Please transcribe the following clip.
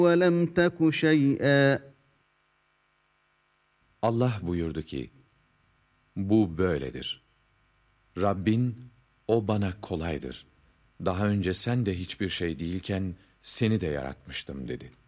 وَلَمْ تَكُ شَيْئًا. Allah buyurdu ki, bu böyledir. Rabbin, o bana kolaydır. Daha önce sen de hiçbir şey değilken seni de yaratmıştım dedi.